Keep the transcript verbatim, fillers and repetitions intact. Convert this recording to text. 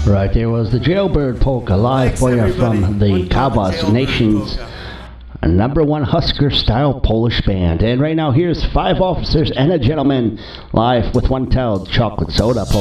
Right, there was the Jailbird Polka live Thanks, for you everybody. from the One Cowboys Jailbird Nation's Polka. number one Husker-style Polish band. And right now, here's Five Officers and a Gentleman live with One Tell Chocolate Soda.